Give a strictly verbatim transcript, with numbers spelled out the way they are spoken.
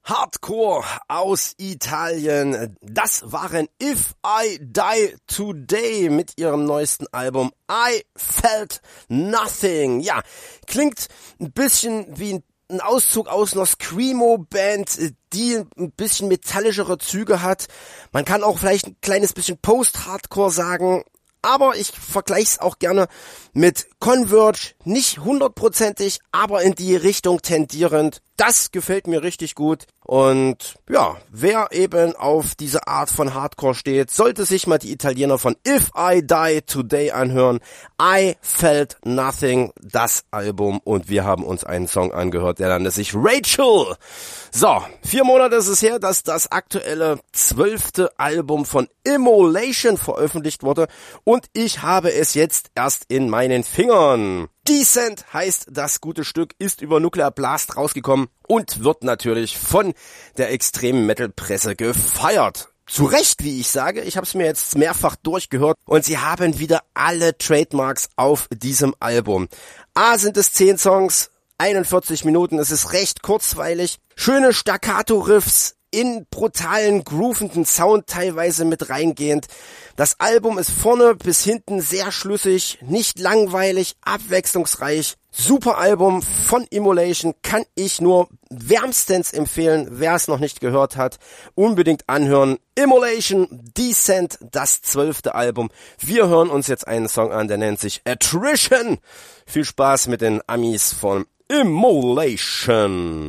Hardcore aus Italien. Das waren If I Die Today mit ihrem neuesten Album I Felt Nothing. Ja, klingt ein bisschen wie ein Auszug aus einer Screamo-Band, die ein bisschen metallischere Züge hat. Man kann auch vielleicht ein kleines bisschen Post-Hardcore sagen. Aber ich vergleich's auch gerne mit Converge, nicht hundertprozentig, aber in die Richtung tendierend. Das gefällt mir richtig gut. Und ja, wer eben auf diese Art von Hardcore steht, sollte sich mal die Italiener von If I Die Today anhören. I Felt Nothing, das Album. Und wir haben uns einen Song angehört, der nannte sich Rachel. So, vier Monate ist es her, dass das aktuelle zwölfte Album von Immolation veröffentlicht wurde. Und ich habe es jetzt erst in meinen Fingern. Decent heißt das gute Stück, ist über Nuclear Blast rausgekommen und wird natürlich von der extremen Metal-Presse gefeiert. Zu Recht, wie ich sage, ich habe es mir jetzt mehrfach durchgehört und sie haben wieder alle Trademarks auf diesem Album. A sind es zehn Songs, einundvierzig Minuten, es ist recht kurzweilig, schöne Staccato-Riffs, in brutalen, groovenden Sound teilweise mit reingehend. Das Album ist vorne bis hinten sehr schlüssig, nicht langweilig, abwechslungsreich. Super Album von Immolation, kann ich nur wärmstens empfehlen. Wer es noch nicht gehört hat, unbedingt anhören. Immolation, Decent, das zwölfte Album. Wir hören uns jetzt einen Song an, der nennt sich Attrition. Viel Spaß mit den Amis von Immolation.